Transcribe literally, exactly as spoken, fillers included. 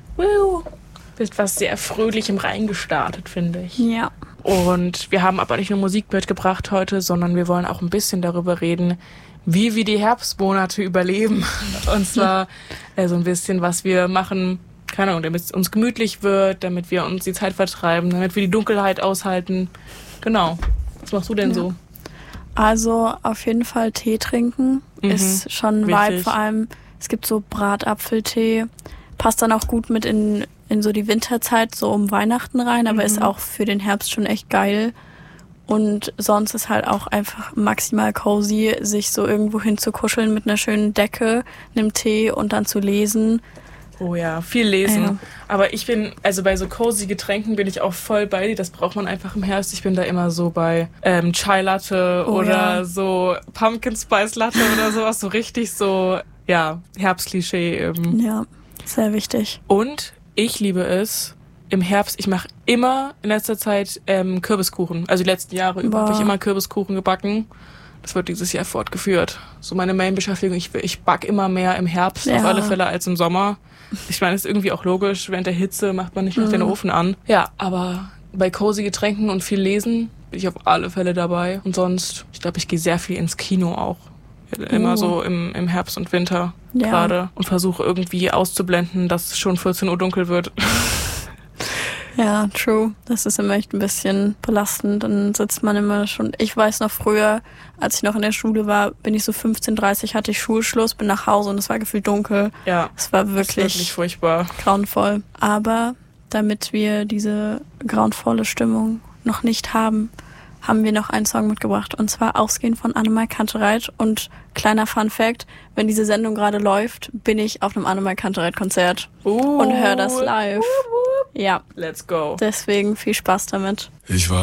Woo. Mit was sehr Fröhlichem reingestartet, finde ich. Ja. Und wir haben aber nicht nur Musik mitgebracht heute, sondern wir wollen auch ein bisschen darüber reden, wie wir die Herbstmonate überleben. Und zwar äh, so ein bisschen, was wir machen, keine Ahnung, damit es uns gemütlich wird, damit wir uns die Zeit vertreiben, damit wir die Dunkelheit aushalten. Genau. Was machst du denn ja. so? Also auf jeden Fall Tee trinken mhm. ist schon ein Vibe. Vor allem, es gibt so Bratapfeltee. Passt dann auch gut mit in in so die Winterzeit, so um Weihnachten rein, aber mhm. ist auch für den Herbst schon echt geil. Und sonst ist halt auch einfach maximal cozy, sich so irgendwo hinzukuscheln mit einer schönen Decke, einem Tee und dann zu lesen. Oh ja, viel lesen. Ja. Aber ich bin, also bei so cozy Getränken bin ich auch voll bei dir. Das braucht man einfach im Herbst. Ich bin da immer so bei ähm, Chai Latte oh, oder ja. so Pumpkin Spice Latte oder sowas. So richtig so, ja, Herbstklischee eben. Ja, sehr wichtig. Und ich liebe es im Herbst. Ich mache immer in letzter Zeit ähm, Kürbiskuchen. Also die letzten Jahre über habe ich immer Kürbiskuchen gebacken. Das wird dieses Jahr fortgeführt. So meine Main-Beschäftigung. Ich, ich back immer mehr im Herbst, ja. auf alle Fälle, als im Sommer. Ich meine, das ist irgendwie auch logisch. Während der Hitze macht man nicht noch mhm. den Ofen an. Ja, aber bei cozy Getränken und viel Lesen bin ich auf alle Fälle dabei. Und sonst, ich glaube, ich gehe sehr viel ins Kino auch. Immer uh. so im, im Herbst und Winter ja. gerade. Und versuche irgendwie auszublenden, dass schon vierzehn Uhr dunkel wird. Ja, true. Das ist immer echt ein bisschen belastend. Dann sitzt man immer schon... Ich weiß noch früher, als ich noch in der Schule war, bin ich so fünfzehn Uhr dreißig, hatte ich Schulschluss, bin nach Hause und es war gefühlt dunkel. Ja, es war wirklich, das ist wirklich furchtbar. Grauenvoll. Aber damit wir diese grauenvolle Stimmung noch nicht haben, haben wir noch einen Song mitgebracht. Und zwar Ausgehen von Annemai Kantereit. Und kleiner Fun-Fact, wenn diese Sendung gerade läuft, bin ich auf einem Annemai Kantereit-Konzert uh, und höre das live. Uh, uh. Ja. Let's go. Deswegen viel Spaß damit. Ich war